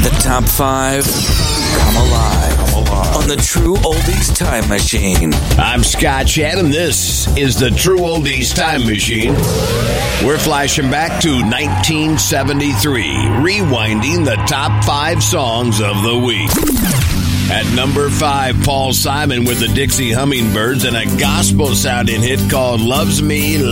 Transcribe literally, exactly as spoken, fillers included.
The top five come alive, come alive on the True Oldies Time Machine. I'm Scott Shannon. This is the True Oldies Time Machine. We're flashing back to nineteen seventy-three, rewinding the top five songs of the week. At number five, Paul Simon with the Dixie Hummingbirds and a gospel-sounding hit called Loves Me